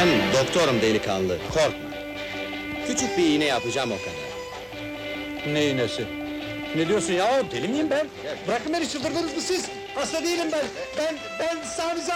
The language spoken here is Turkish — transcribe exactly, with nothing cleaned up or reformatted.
Ben doktorum delikanlı, korkma. Küçük bir iğne yapacağım o kadar. Ne iğnesi? Ne diyorsun ya? Deli miyim ben? Bırakın beni, çıldırdınız mı siz? Hasta değilim ben. Ben, ben Sami